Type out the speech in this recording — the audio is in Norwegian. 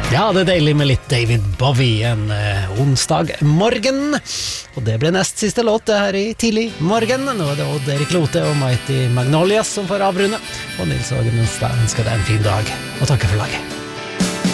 Ja, det deilig med litt David Bowie en onsdag morgen. Og det ble nest siste låt det her i tidlig morgen. Nå det Odd Erik Lote og Mighty Magnolias som får avrunde. Og Nils Hågen Stenstad ønsker deg en fin dag, og takker for laget.